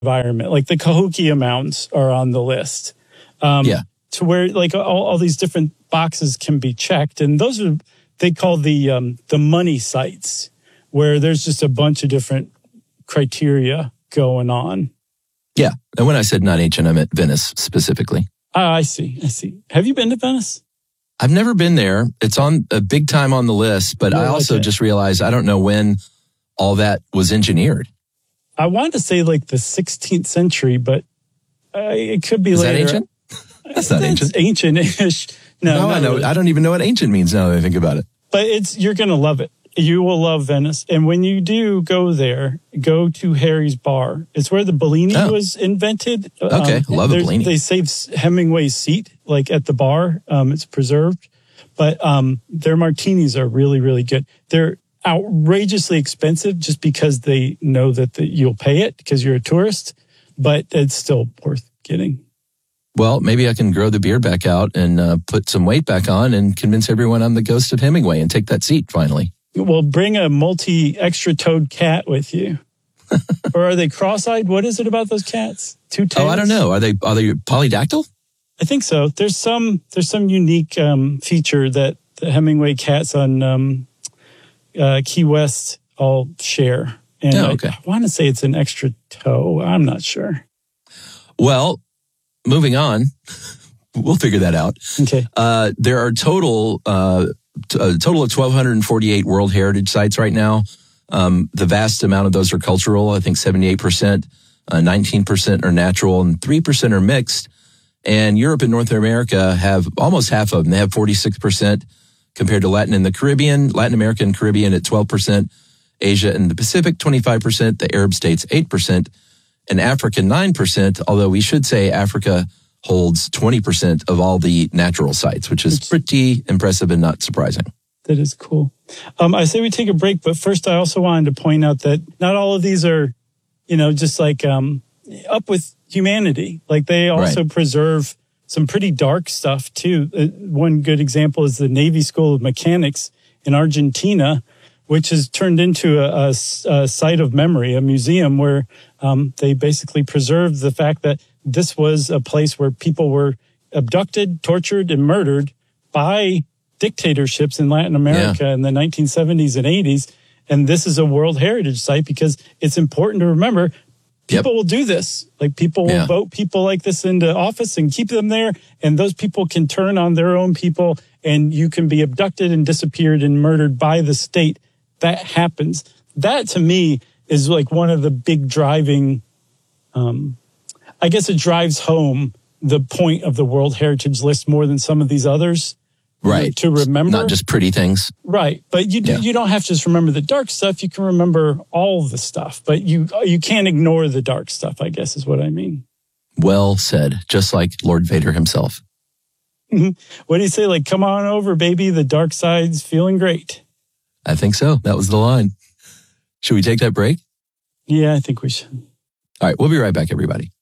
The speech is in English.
environment. Like the Cahokia Mountains are on the list. To where like all these different boxes can be checked. And those are, they call the money sites, where there's just a bunch of different criteria going on. Yeah. And when I said not ancient, I meant Venice specifically. I see. Have you been to Venice? I've never been there. It's on a big time on the list, but I also just realized I don't know when all that was engineered. I wanted to say like the 16th century, but it could be later. Is that ancient? That's not ancient. Ancient-ish. No, I know. Really. I don't even know what ancient means now that I think about it. But you're going to love it. You will love Venice. And when you do go there, go to Harry's Bar. It's where the Bellini was invented. Okay, love a Bellini. They saved Hemingway's seat, like at the bar. It's preserved. But their martinis are really, really good. They're outrageously expensive just because they know that you'll pay it because you're a tourist. But it's still worth getting. Well, maybe I can grow the beard back out and put some weight back on and convince everyone I'm the ghost of Hemingway and take that seat finally. Well, bring a extra-toed cat with you. Or are they cross-eyed? What is it about those cats? Two tails? Oh, I don't know. Are they polydactyl? I think so. There's some unique feature that the Hemingway cats on Key West all share. And I want to say it's an extra toe. I'm not sure. Well, moving on. We'll figure that out. Okay. There are a total of 1,248 World Heritage Sites right now. The vast amount of those are cultural. I think 78%, 19% are natural, and 3% are mixed. And Europe and North America have almost half of them. They have 46% compared to Latin America and Caribbean at 12%, Asia and the Pacific 25%, the Arab states 8%, and Africa 9%, although we should say Africa holds 20% of all the natural sites, which is pretty impressive and not surprising. That is cool. I say we take a break, but first I also wanted to point out that not all of these are, just like up with humanity. Like they also preserve some pretty dark stuff too. One good example is the Navy School of Mechanics in Argentina, which has turned into a site of memory, a museum where they basically preserved the fact that this was a place where people were abducted, tortured, and murdered by dictatorships in Latin America in the 1970s and 80s. And this is a World Heritage Site because it's important to remember people will do this. Like people will vote people like this into office and keep them there. And those people can turn on their own people and you can be abducted and disappeared and murdered by the state. That happens. That to me is like one of the big driving, I guess it drives home the point of the World Heritage List more than some of these others. Right. To remember. Not just pretty things. Right. But you don't have to just remember the dark stuff. You can remember all the stuff, but you can't ignore the dark stuff, I guess is what I mean. Well said. Just like Lord Vader himself. What do you say? Like, come on over, baby. The dark side's feeling great. I think so. That was the line. Should we take that break? Yeah, I think we should. All right. We'll be right back, everybody.